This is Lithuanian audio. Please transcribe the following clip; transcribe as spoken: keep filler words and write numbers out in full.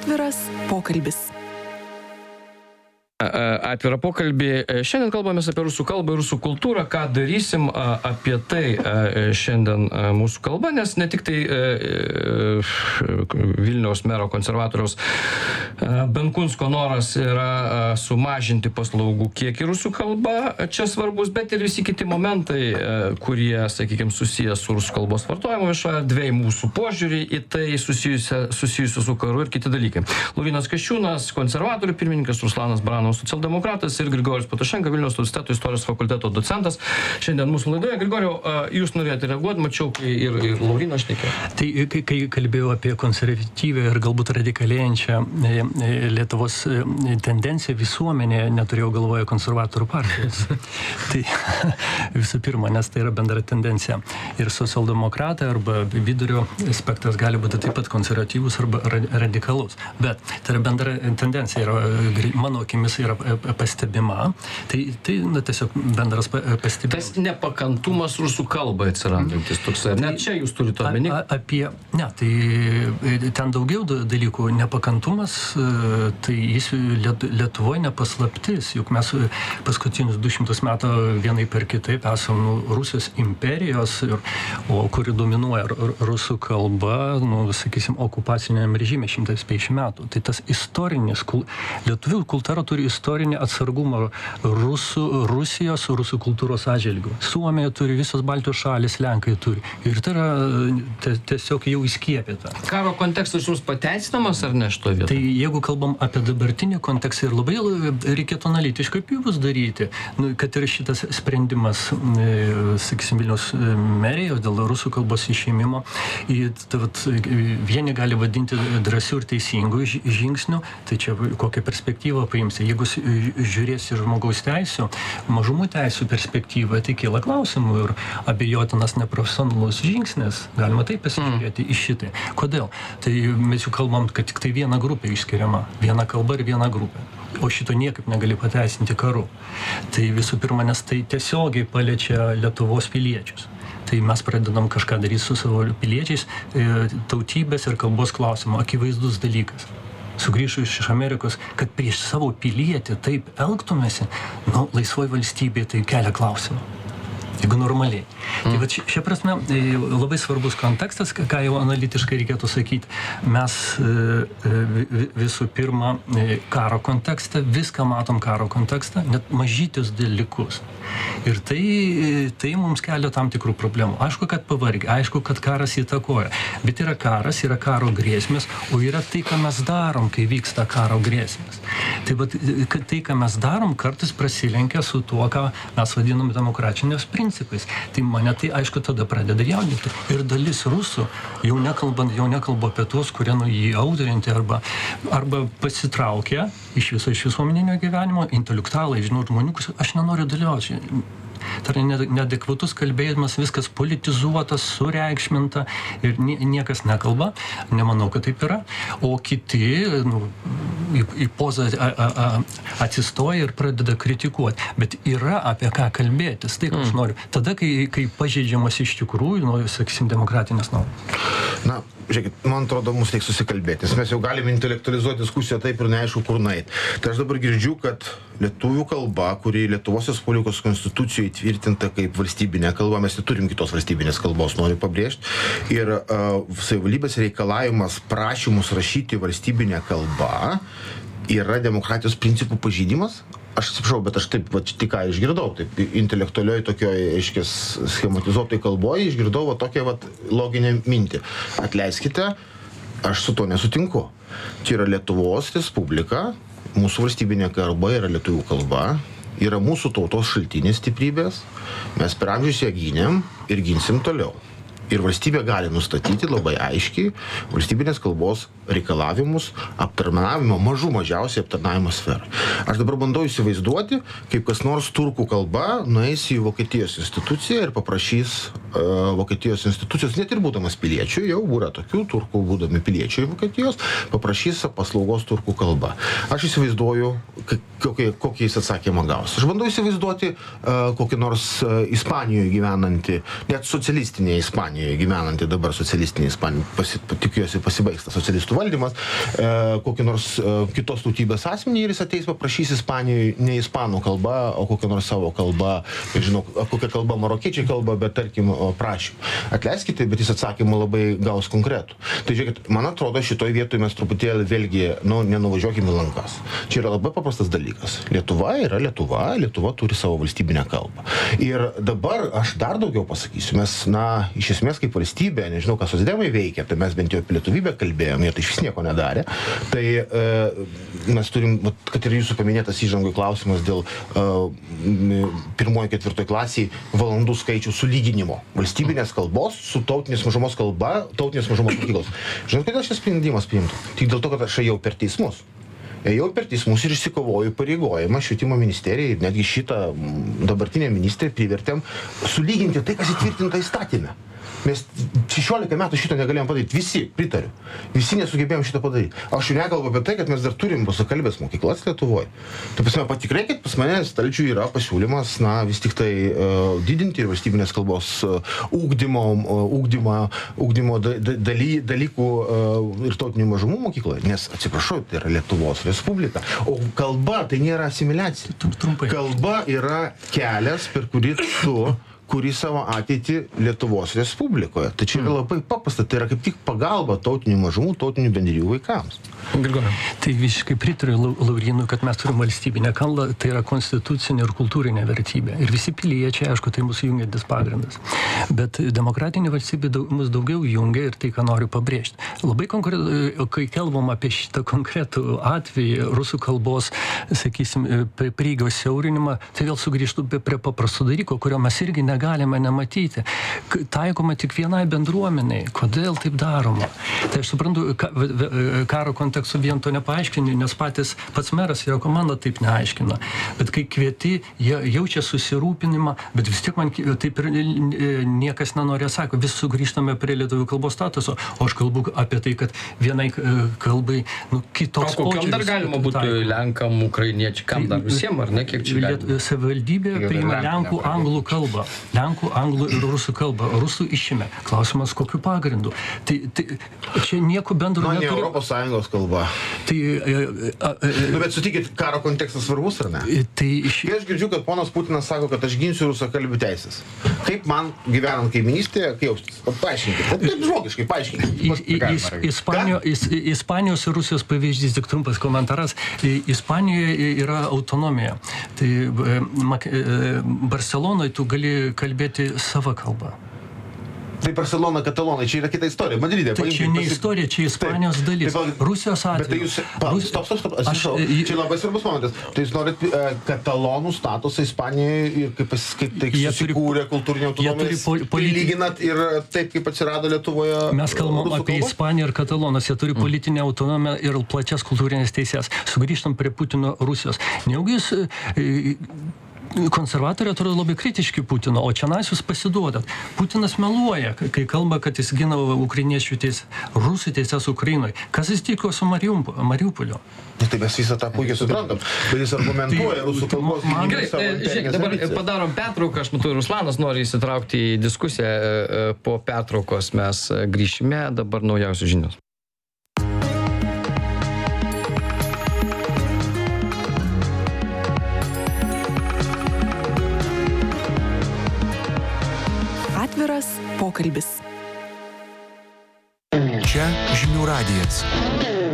Atviras pokalbis. Atvirą pokalbį. Šiandien kalbamės apie rusų kalbą ir rusų kultūrą. Ką darysim apie tai šiandien mūsų kalba, nes ne tik tai Vilniaus mero konservatoriaus Benkunsko noras yra sumažinti paslaugų kiekį rusų kalba, čia svarbus, bet ir visi kiti momentai, kurie, sakykime, susijęs su rusų kalbos vartojimu viešoje erdvėje, mūsų požiūrį į tai susijusiu su karu ir kiti dalykai. Laurynas Kasčiūnas, konservatorių pirmininkas, Ruslanas Baranovas, socialdemokratas, ir Grigorijus Patošenka, Vilniaus universiteto istorijos fakulteto docentas. Šiandien mūsų laidoje. Grigorijau, jūs norėjote reaguoti, mačiau, kai ir, ir Laurynas šnekėjo. Tai kai, kai kalbėjau apie konservatyvę ir galbūt radikalėjančią Lietuvos tendenciją visuomenėje, neturėjau galvoje konservatorių partijos. Tai visų pirma, nes tai yra bendra tendencija. Ir socialdemokratai arba vidurio spektras gali būti taip pat konservatyvus arba radikalus. Bet tai yra bendra tendencija. Ir mano akimis yra pastebima. Tai, tai na, tiesiog bendras pastebimas. Tas nepakantumas rusų kalbai atsirandantis toks. Net čia jūs turite omeny? Apie, ne, tai ten daugiau dalykų. Nepakantumas, tai jis Lietuvoje nepaslaptis. Juk mes paskutinius du šimtus metų vienai per kitaip esam Rusijos imperijos, ir, o kuri dominuoja rusų kalba, nu, sakysim, okupaciniam režime šimtas penkiasdešimt metų. Tai tas istorinis, lietuvių kultūra turi istorinį atsargumą Rusų, Rusijos, rusų kultūros atžvilgiu. Suomija turi, visos Baltijos šalis, Lenkai turi. Ir tai yra tiesiog jau įskiepėta. Karo kontekstas jums pateisinamas ar ne šitoje vietoje? Tai jeigu kalbam apie dabartinį kontekstą, ir labai reikėtų analitiškai pjūvius daryti, nu, kad ir šitas sprendimas, sakysim, Vilniaus merijos dėl rusų kalbos išėmimo, vieni gali vadinti drąsių ir teisingų žingsnių, tai čia kokią perspektyvą paimsi. Jeigu žiūrėsi žmogaus teisių, mažumų teisių perspektyvą, tai kyla klausimų ir abejotinas neprofesionalus žingsnis. Galima taip pasižiūrėti mm. į šitai. Kodėl? Tai mes jau kalbam, kad tik tai viena grupė išskiriama. Viena kalba ir viena grupė. O šito niekaip negali pateisinti karu. Tai visų pirma, nes tai tiesiogiai paliečia Lietuvos piliečius. Tai mes pradedam kažką daryti su savo piliečiais, tautybės ir kalbos klausimu. Akivaizdus dalykas. Sugrįžu iš Amerikos, kad prieš savo pilietį taip elgtumėsi, nu, laisvoj valstybėje tai kelia klausimą. Jeigu normaliai. Mm. Tai va, šia prasme labai svarbus kontekstas, ką jau analitiškai reikėtų sakyti. Mes visų pirma karo kontekste, viską matom karo kontekste, net mažytis dalykus. Ir tai, tai mums kelia tam tikrų problemų. Aišku, kad pavargė, aišku, kad karas įtakoja. Bet yra karas, yra karo grėsmės, o yra tai, ką mes darom, kai vyksta karo grėsmės. Tai, bet, tai, ką mes darom, kartais prasilenkia su tuo, ką mes vadinam demokratinės principais. Tai mane tai, aišku, tada pradeda jaudinti. Ir dalis rusų, jau nekalbant, jau nekalbu apie tuos, kurie nu jį audrinti arba, arba pasitraukia iš viso iš visuomeninio gyvenimo, intelektualai, žinau, žmonių, aš nenoriu dalyvauti. Tai yra neadekvatus kalbėjimas, viskas politizuotas, sureikšminta ir niekas nekalba. Nemanau, kad taip yra. O kiti nu, į, į pozą a, a, a, atsistoja ir pradeda kritikuoti. Bet yra apie ką kalbėtis. Tai, ką aš noriu. Tada, kai, kai pažeidžiamas iš tikrųjų, nu, sakysim, demokratinės normos. Na, žiūrėkit, man atrodo, mums reikia susikalbėti. Mes jau galime intelektualizuoti diskusiją taip ir neaišku, kur nueit. Tai aš dabar girdžiu, kad lietuvių kalba, kuri Lietuvos Respublikos konstitucijoje įtvirtinta kaip valstybinė kalba, mes neturim kitos valstybinės kalbos, noriu pabrėžti, ir uh, savivaldybės reikalavimas prašymus rašyti valstybinė kalba yra demokratijos principų pažeidimas. Aš atsiprašau, bet aš taip, va, tik ką išgirdau, taip intelektualioj tokioj, aiškės, schematizuotoj kalboje išgirdau va tokią va loginę mintį. Atleiskite, aš su to nesutinku. Čia yra Lietuvos Respublika, mūsų valstybinė kalba yra lietuvių kalba, yra mūsų tautos šaltinis stiprybės, mes per amžius ją gynėm ir ginsim toliau. Ir valstybė gali nustatyti labai aiškiai valstybinės kalbos reikalavimus aptarnavimo, mažų mažiausiai aptarnavimo sferą. Aš dabar bandau įsivaizduoti, kaip kas nors turkų kalba nueis į Vokietijos instituciją ir paprašys Vokietijos institucijos, net ir būdamas piliečių, jau būra tokių turkų būdami piliečiai Vokietijos, paprašys paslaugos turkų kalba. Aš įsivaizduoju, kokį, kokį jis atsakymą gaus. Aš bandau įsivaizduoti kokį nors Ispanijoje gyvenantį, net socialistinėje Ispanijoje gyvenantį, dabar socialistinėje Ispanijoje, pasi, tikiuosi pasibaigs tas socialistų valdymas, kokį nors kitos tautybės asmenį ir jis ateis paprašys Ispanijoje ne ispanų kalba, o kokią nors savo kalbą, žinau, kokią kalbą marokiečiai kalba, bet tarkim prašym. Atleiskite, bet jis atsakymą labai gaus konkretų. Tai žiūrėkit, man atrodo, šitoj vietoj mes truputėlį vėlgi, nu, nenuvažiuokime į lankas. Čia yra labai paprastas dalykas. Lietuva yra Lietuva, Lietuva turi savo valstybinę kalbą. Ir dabar aš dar daugiau pasakysiu, mes, na, iš esmės kaip valstybė, nežinau, ką socdemai veikia, tai mes bent jau apie lietuvybę kalbėjom, jie tai iš vis nieko nedarė. Tai e, mes turim, kad ir jūsų paminėtas įžangoj klausimas dėl e, pirmojo ketvirtoj klasiai valandų skaičių sulyginimo. Valstybinės kalbos su tautinės mažumos kalba, tautinės mažumos mokyklos. Žinot, kodėl šis sprendimas priimtų? Tik dėl to, kad aš ėjau per teismus. Ėjau per teismus ir išsikovoju pareigojimą švietimo ministerijai ir netgi šitą dabartinę ministrę privertėm sulyginti tai, kas įtvirtinta įstatymė. Mes šešiolika metų šito negalėjom padaryti. Visi, pritariu. Visi nesugebėjom šito padaryti. Aš jau nekalbu apie tai, kad mes dar turim rusakalbės mokyklas Lietuvoje. Tai pas mane patikrai, pas mane stalčių yra pasiūlymas, na, vis tik tai uh, didinti ir valstybinės kalbos uh, ugdymo, uh, ugdymo, ugdymo da, da, daly, dalykų uh, ir tautinių mažumų mokykloje. Nes, atsiprašau, tai yra Lietuvos Respublika. O kalba tai nėra asimiliacija. Trumpai. Kalba yra kelias, per kurį tu kuri savo ateitį Lietuvos Respublikoje. Tai čia yra labai paprasta, tai yra kaip tik pagalba tautinių mažumų, tautinių bendrijų vaikams. Grigorė. Tai visiškai pritariu Laurynui, kad mes turim valstybinę kalbą, tai yra konstitucinė ir kultūrinė vertybė. Ir visi piliečiai, aišku, tai mūsų jungiantis pagrindas. Bet demokratinė valstybė daug, mus daugiau jungia ir tai, ką noriu pabrėžti. Labai konkretu, kai kalbam apie šitą konkretų atvejį, rusų kalbos, sakysim, prieigos siaurinimą, tai vėl sugrįžtu prie paprasto dalyko, kurio mes irgi negalime nematyti. Taikoma tik vienai bendruomeniai. Kodėl taip daroma? Tai aš suprantu, ka, karo kontekstu vien to nepaaiškini, nes patys, pats meras ir jo komanda taip neaiškina. Bet kai kvieti, jie jaučia susirūpinimą, bet vis tiek man taip ir niekas nenorė sako, vis sugrįžtame prie lietuvių kalbos statuso, o aš kalbu apie tai, kad vienai kalbai, nu, kitoks požiūris. O kokiam dar galima būtų taiko. Lenkam, ukrainiečiam, kam dar visiems, ar ne, kiek čia galima? Savivaldybė priima lenkų, anglų kalbą. Lenkų, anglų ir rusų kalbą. Rusų išėmė. Klausimas, kokiu pagrindu. Tai, tai čia nieko bendro neturi. neturi. Ne Europos Sąjungos kalba. Tai, a, a, a, nu, bet sutikit, karo kontekstas svarbus, ar ne? Tai iš... Kai aš girdžiu, kad ponas Putinas sako, kad aš ginsiu rusakalbių teisės. Kaip man, gyvenant kaiminystėje, kai jaustis? Paaiškinkit. Taip žmogiškai, paaiškinkit. Ispanijos, is, Ispanijos ir Rusijos pavyzdys, tik trumpas komentaras. Ispanijoje yra autonomija. Tai Barcelonoje tu gali kalbėti savo kalbą. Tai Barcelona, Katalonai, čia yra kita istorija. Madride, tai čia ne pasi... istorija, čia Ispanijos taip, dalis. Taip, Rusijos atveju. Bet tai jūs... Pa, Rus... Stop, stop, stop. Aš, aš, čia labai svarbus momentas. Tai jūs norit uh, katalonų statusą Ispanijoje ir kaip, kaip tai susikūrė kultūrinio autonomijos, pol, politi... lyginat ir taip, kaip atsirado Lietuvoje. Mes kalbam apie kalbos? Ispaniją ir Katalonus. Jie turi politinę mm. autonomiją ir plačias kultūrinės teisės. Sugrįžtam prie Putino Rusijos. Nejaugi jūs... Uh, konservatoriai atrodo labai kritiški Putino, o čia nais jūs pasiduodat. Putinas meluoja, kai kalba, kad jis gina ukrainiečių teisės, rusų teisės Ukrainoje. Kas jis tiko su Mariupoliu? Tai mes visą tą puikiai suprantam, bet jis argumentuoja rusų kalbos. Gerai, žiūrėk, dabar padarom pertrauką, aš matau, Ruslanas nori įsitraukti į diskusiją, po pertraukos mes grįšime, dabar naujausios žinios. Atviras pokalbis. Čia žinių radijas.